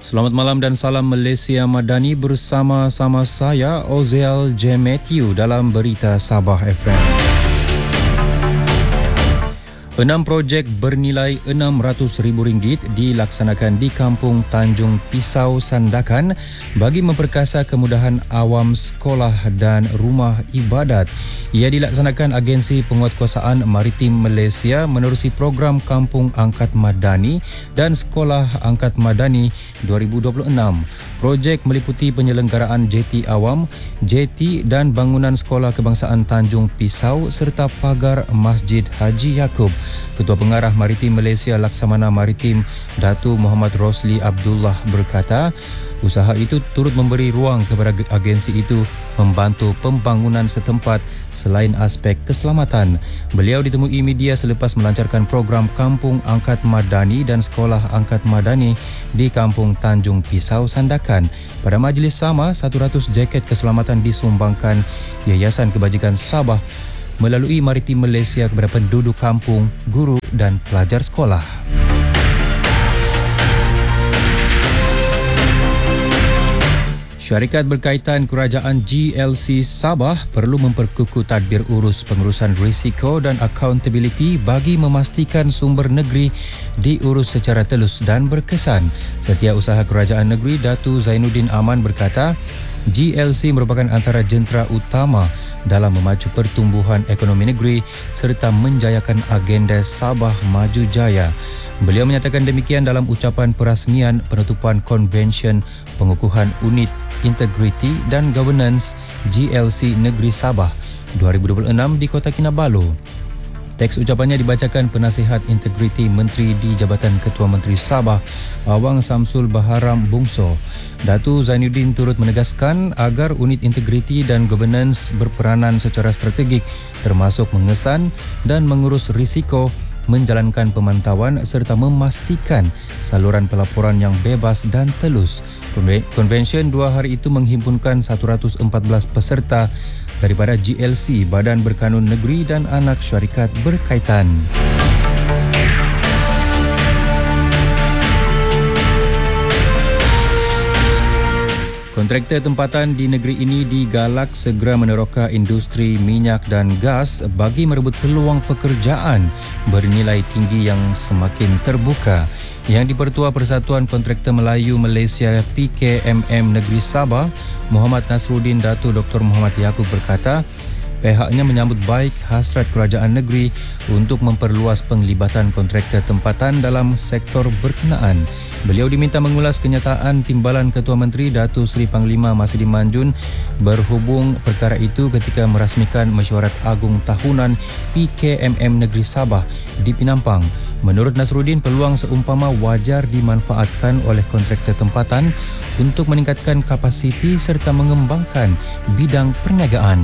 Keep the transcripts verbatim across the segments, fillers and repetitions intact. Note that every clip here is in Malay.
Selamat malam dan salam Malaysia Madani bersama-sama saya Oziel J. Matthew dalam Berita Sabah F M. Enam projek bernilai enam ratus ribu ringgit dilaksanakan di Kampung Tanjung Pisau Sandakan bagi memperkasa kemudahan awam sekolah dan rumah ibadat. Ia dilaksanakan Agensi Penguatkuasaan Maritim Malaysia menerusi program Kampung Angkat Madani dan Sekolah Angkat Madani dua ribu dua puluh enam. Projek meliputi penyelenggaraan J T Awam, J T dan bangunan Sekolah Kebangsaan Tanjung Pisau serta pagar Masjid Haji Yaakob. Ketua Pengarah Maritim Malaysia Laksamana Maritim Datuk Muhammad Rosli Abdullah berkata, usaha itu turut memberi ruang kepada agensi itu membantu pembangunan setempat selain aspek keselamatan. Beliau ditemui media selepas melancarkan program Kampung Angkat Madani dan Sekolah Angkat Madani di Kampung Tanjung Pisau Sandakan. Pada majlis sama, seratus jaket keselamatan disumbangkan Yayasan Kebajikan Sabah melalui Maritim Malaysia kepada penduduk kampung, guru dan pelajar sekolah. Syarikat berkaitan kerajaan G L C Sabah perlu memperkukuh tadbir urus pengurusan risiko dan accountability bagi memastikan sumber negeri diurus secara telus dan berkesan. Setiausaha Kerajaan Negeri Datu Zainuddin Aman berkata, G L C merupakan antara jentera utama dalam memacu pertumbuhan ekonomi negeri serta menjayakan agenda Sabah Maju Jaya. Beliau menyatakan demikian dalam ucapan perasmian penutupan Konvensyen Pengukuhan Unit Integriti dan Governance G L C Negeri Sabah dua ribu dua puluh enam di Kota Kinabalu. Teks ucapannya dibacakan Penasihat Integriti Menteri di Jabatan Ketua Menteri Sabah, Awang Samsul Baharam Bungso. Datu Zainuddin turut menegaskan agar unit integriti dan governance berperanan secara strategik termasuk mengesan dan mengurus risiko, menjalankan pemantauan serta memastikan saluran pelaporan yang bebas dan telus. Konvensyen dua hari itu menghimpunkan seratus empat belas peserta daripada G L C, Badan Berkanun Negeri dan anak syarikat berkaitan. Kontraktor tempatan di negeri ini digalak segera meneroka industri minyak dan gas bagi merebut peluang pekerjaan bernilai tinggi yang semakin terbuka. Yang dipertua Persatuan Kontraktor Melayu Malaysia P K M M Negeri Sabah, Muhammad Nasruddin Datuk Doktor Muhammad Yaakob berkata, pihaknya menyambut baik hasrat kerajaan negeri untuk memperluas penglibatan kontraktor tempatan dalam sektor berkenaan. Beliau diminta mengulas kenyataan Timbalan Ketua Menteri Datuk Seri Panglima Masidi Manjun berhubung perkara itu ketika merasmikan Mesyuarat Agung Tahunan P K M M Negeri Sabah di Pinampang. Menurut Nasruddin, peluang seumpama wajar dimanfaatkan oleh kontraktor tempatan untuk meningkatkan kapasiti serta mengembangkan bidang perniagaan.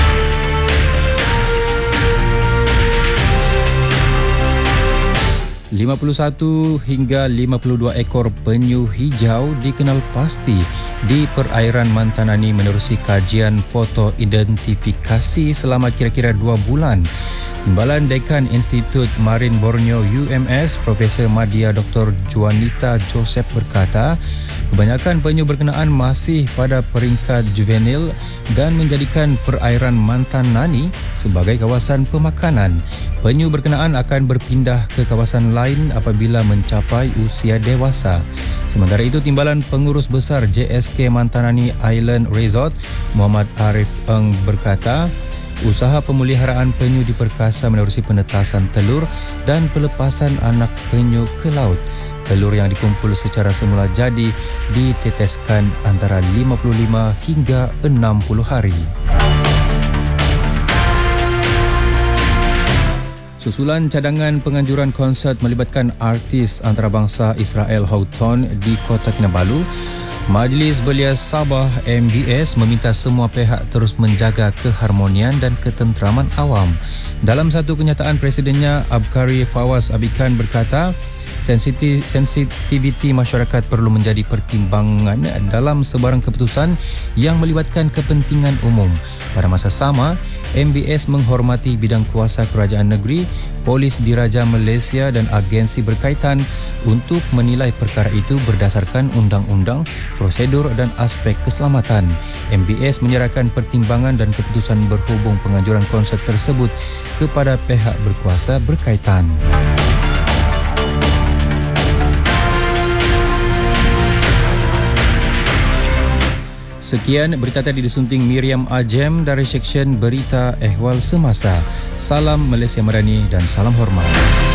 lima puluh satu hingga lima puluh dua ekor penyu hijau dikenal pasti di perairan Mantanani menerusi kajian foto identifikasi selama kira-kira dua bulan. Timbalan Dekan Institut Marin Borneo U M S, Profesor Madya Doktor Juanita Joseph berkata, kebanyakan penyu berkenaan masih pada peringkat juvenil dan menjadikan perairan Mantanani sebagai kawasan pemakanan. Penyu berkenaan akan berpindah ke kawasan lain apabila mencapai usia dewasa. Sementara itu, Timbalan Pengurus Besar J S K Mantanani Island Resort, Muhammad Arif Eng berkata, usaha pemeliharaan penyu diperkasa menerusi penetasan telur dan pelepasan anak penyu ke laut. Telur yang dikumpul secara semula jadi diteteskan antara lima puluh lima hingga enam puluh hari. Susulan cadangan penganjuran konsert melibatkan artis antarabangsa Israel Houghton di Kota Kinabalu, Majlis Belia Sabah M B S meminta semua pihak terus menjaga keharmonian dan ketenteraman awam. Dalam satu kenyataan, Presidennya Abkari Fawaz Abikan berkata, Sensiti- sensitiviti masyarakat perlu menjadi pertimbangan dalam sebarang keputusan yang melibatkan kepentingan umum. Pada masa sama, M B S menghormati bidang kuasa kerajaan negeri, Polis Diraja Malaysia dan agensi berkaitan untuk menilai perkara itu berdasarkan undang-undang, prosedur dan aspek keselamatan. M B S menyerahkan pertimbangan dan keputusan berhubung penganjuran konsert tersebut kepada pihak berkuasa berkaitan. Sekian berita tadi disunting Miriam Ajem dari Seksyen Berita Ehwal Semasa. Salam Malaysia Madani dan salam hormat.